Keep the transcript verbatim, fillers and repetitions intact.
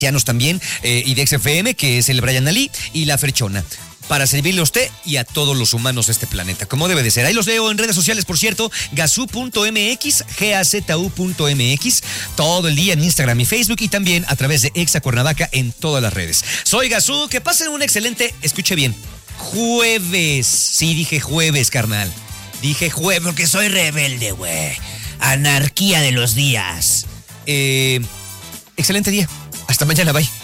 también, eh, y de X F M, que es el Brian Ali y la Ferchona, para servirle a usted y a todos los humanos de este planeta, como debe de ser. Ahí los leo en redes sociales, por cierto, gazú punto m x, g a z u punto m x, todo el día en Instagram y Facebook, y también a través de Exa Cuernavaca en todas las redes. Soy Gazú, que pasen un excelente, escuche bien, jueves. Sí, dije jueves, carnal. Dije jueves porque soy rebelde, güey. Anarquía de los días. Eh, excelente día. Hasta mañana, bye.